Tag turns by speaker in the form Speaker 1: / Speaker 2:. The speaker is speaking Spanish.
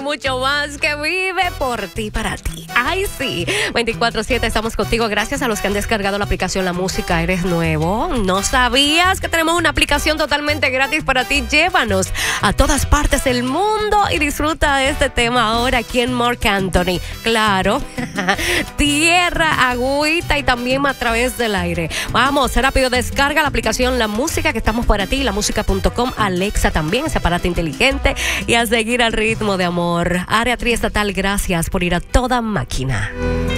Speaker 1: mucho más que vive por ti, para ti. Ay, sí. 24/7 estamos contigo. Gracias a los que han descargado la aplicación La Música. ¿Eres nuevo? ¿No sabías que tenemos una aplicación totalmente gratis para ti? Llévanos a todas partes del mundo y disfruta de este tema ahora aquí en Marc Anthony. Claro, tierra, agüita y también a través del aire. Vamos, rápido, descarga la aplicación La Música, que estamos para ti, lamusica.com, Alexa también, ese aparato inteligente, y a seguir al ritmo de amor. Área triestatal, gracias por ir a toda máquina.